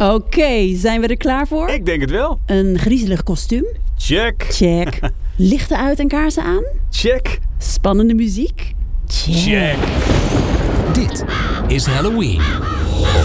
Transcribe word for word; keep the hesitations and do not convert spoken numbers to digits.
Oké, okay, zijn we er klaar voor? Ik denk het wel. Een griezelig kostuum? Check. Check. Lichten uit en kaarsen aan? Check. Spannende muziek? Check. Check. Dit is Halloween.